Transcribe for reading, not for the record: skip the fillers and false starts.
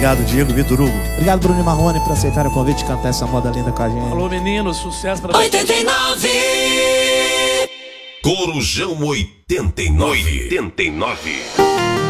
Obrigado, Diego Vitor Hugo. Obrigado, Bruno e Marrone, por aceitar o convite de cantar essa moda linda com a gente. Alô, meninos, sucesso pra 89. Corujão 89.